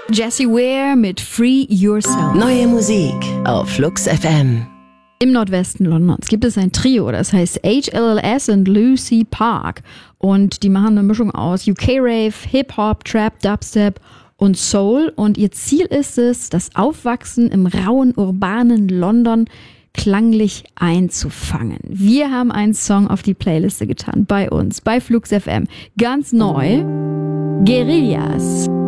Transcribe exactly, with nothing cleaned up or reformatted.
Jessie Ware mit Free Yourself. Neue Musik auf Flux F M. Im Nordwesten Londons gibt es ein Trio, das heißt H L L S und Lucy Park. Und die machen eine Mischung aus U K-Rave, Hip-Hop, Trap, Dubstep und Soul. Und ihr Ziel ist es, das Aufwachsen im rauen, urbanen London klanglich einzufangen. Wir haben einen Song auf die Playliste getan, bei uns, bei Flux F M. Ganz neu, Guerillas.